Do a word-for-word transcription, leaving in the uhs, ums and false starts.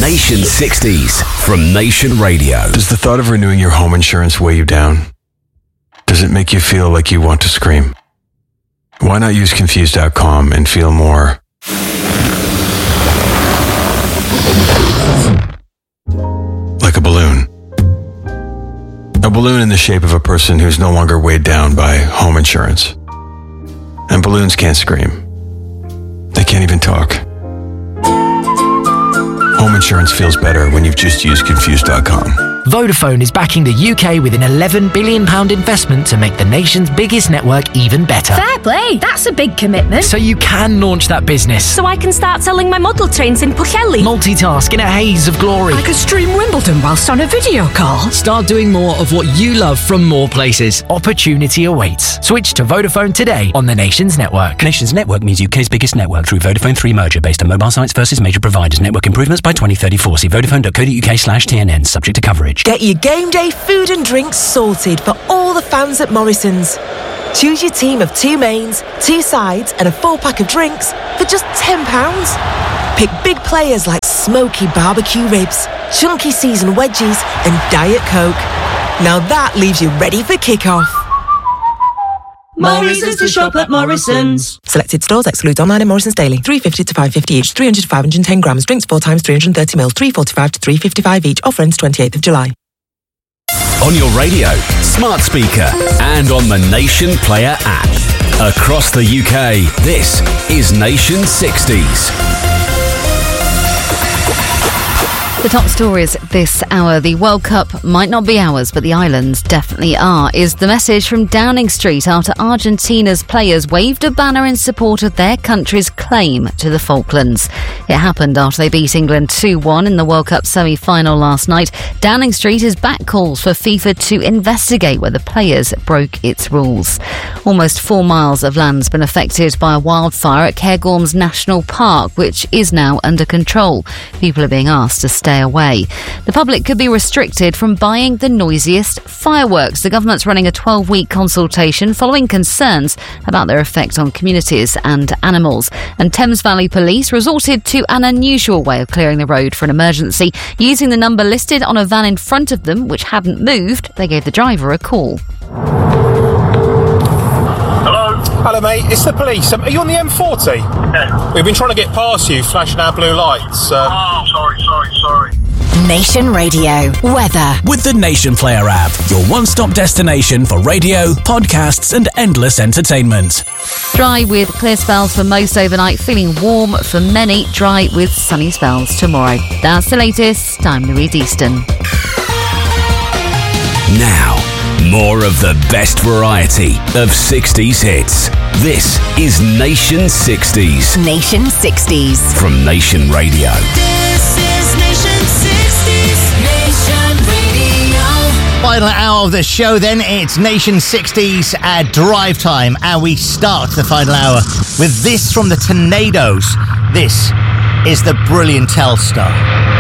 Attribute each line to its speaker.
Speaker 1: Nation sixties from Nation Radio.
Speaker 2: Does the thought of renewing your home insurance weigh you down? Does it make you feel like you want to scream? Why not use Confused dot com and feel more like a balloon? A balloon in the shape of a person who's no longer weighed down by home insurance. And balloons can't scream. They can't even talk. Home insurance feels better when you've just used Confused dot com.
Speaker 3: Vodafone is backing the U K with an eleven billion pounds investment to make the nation's biggest network even better.
Speaker 4: Fair play, that's a big commitment.
Speaker 3: So you can launch that business.
Speaker 4: So I can start selling my model trains in Pwllheli.
Speaker 3: Multitask in a haze of glory.
Speaker 5: I could stream Wimbledon whilst on a video call.
Speaker 3: Start doing more of what you love from more places. Opportunity awaits. Switch to Vodafone today on the Nation's network.
Speaker 6: Nation's network means U K's biggest network through Vodafone three merger based on mobile sites versus major providers. Network improvements by twenty thirty-four. See vodafone dot co dot uk slash T N N. Subject to coverage.
Speaker 7: Get your game day food and drinks sorted for all the fans at Morrison's. Choose your team of two mains, two sides and a full pack of drinks for just ten pounds. Pick big players like smoky barbecue ribs, chunky seasoned wedgies and Diet Coke. Now that leaves you ready for kick-off.
Speaker 8: Morrison's to shop at Morrison's.
Speaker 7: Selected stores exclude online and Morrison's daily. three fifty to five fifty each, three hundred to five hundred ten grams. Drinks four times three hundred thirty mils, three forty-five to three fifty-five each. Offer ends twenty-eighth of July.
Speaker 1: On your radio, smart speaker, and on the Nation Player app. Across the U K, this is Nation sixties.
Speaker 9: The top stories this hour. The World Cup might not be ours, but the islands definitely are, is the message from Downing Street after Argentina's players waved a banner in support of their country's claim to the Falklands. It happened after they beat England two one in the World Cup semi-final last night. Downing Street has backed calls for FIFA to investigate whether players broke its rules. Almost four miles of land's been affected by a wildfire at Cairngorms National Park, which is now under control. People are being asked to stay away. The public could be restricted from buying the noisiest fireworks. The government's running a twelve-week consultation following concerns about their effect on communities and animals. And Thames Valley Police resorted to an unusual way of clearing the road for an emergency. Using the number listed on a van in front of them, which hadn't moved, they gave the driver a call.
Speaker 10: Hello mate, it's the police. Um, are you on the M forty?
Speaker 11: Yeah.
Speaker 10: We've been trying to get past you, flashing our blue lights. Uh...
Speaker 11: Oh, sorry, sorry, sorry.
Speaker 12: Nation Radio weather
Speaker 6: with the Nation Player app, your one-stop destination for radio, podcasts and endless entertainment.
Speaker 9: Dry with clear spells for most overnight, feeling warm for many, dry with sunny spells tomorrow. That's the latest. I'm Louise Easton.
Speaker 1: Now, more of the best variety of sixties hits. This is Nation sixties.
Speaker 12: Nation sixties.
Speaker 1: From Nation Radio.
Speaker 8: This is Nation sixties. Nation Radio.
Speaker 13: Final hour of the show then. It's Nation sixties at drive time. And we start the final hour with this from the Tornadoes. This is the brilliant Telstar.